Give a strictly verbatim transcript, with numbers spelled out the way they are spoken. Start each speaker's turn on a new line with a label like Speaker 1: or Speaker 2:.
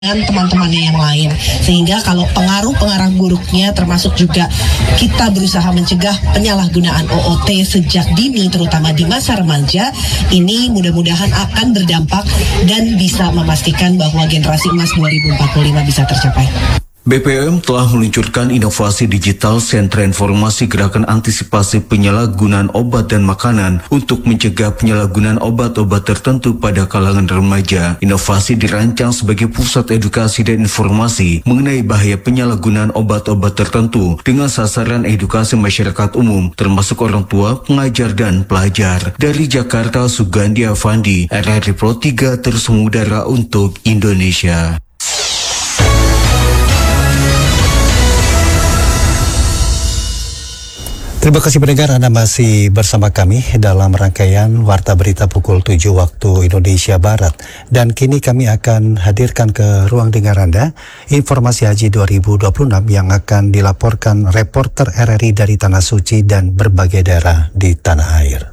Speaker 1: dengan teman-temannya yang lain, sehingga kalau pengaruh-pengaruh buruknya termasuk juga kita berusaha mencegah penyalahgunaan O O T sejak dini, terutama di masa remaja ini, mudah-mudahan akan berdampak dan bisa memastikan bahwa generasi emas dua ribu empat puluh lima bisa tercapai.
Speaker 2: B P O M telah meluncurkan inovasi digital Sentra Informasi Gerakan Antisipasi Penyalahgunaan Obat dan Makanan untuk mencegah penyalahgunaan obat-obat tertentu pada kalangan remaja. Inovasi dirancang sebagai pusat edukasi dan informasi mengenai bahaya penyalahgunaan obat-obat tertentu dengan sasaran edukasi masyarakat umum, termasuk orang tua, pengajar, dan pelajar. Dari Jakarta, Sugandi Avandi, R R I Pro tiga terus mengudara untuk Indonesia.
Speaker 3: Terima kasih pendengar, Anda masih bersama kami dalam rangkaian Warta Berita pukul tujuh waktu Indonesia Barat. Dan kini kami akan hadirkan ke ruang dengar Anda informasi haji dua ribu dua puluh enam yang akan dilaporkan reporter R R I dari Tanah Suci dan berbagai daerah di tanah air.